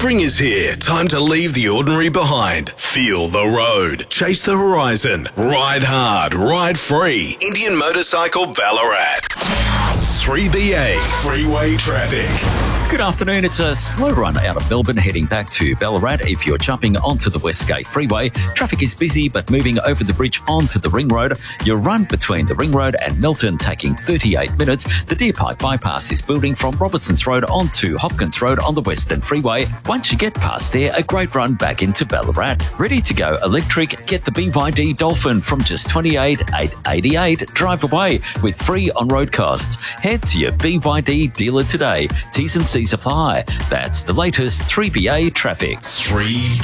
Spring is here. Time to leave the ordinary behind. Feel the road. Chase the horizon. Ride hard. Ride free. Indian Motorcycle Ballarat. 3BA Freeway Traffic. Good afternoon. It's a slow run out of Melbourne heading back to Ballarat. If you're jumping onto the Westgate Freeway, traffic is busy, but moving over the bridge onto the Ring Road. Your run between the Ring Road and Milton taking 38 minutes. The Deer Park bypass is building from Robertson's Road onto Hopkins Road on the Western Freeway. Once you get past there, a great run back into Ballarat. Ready to go electric? Get the BYD Dolphin from just $28,888. Drive away with free on-road costs. Head to your BYD dealer today. T's and C's apply. That's the latest 3BA traffic. 3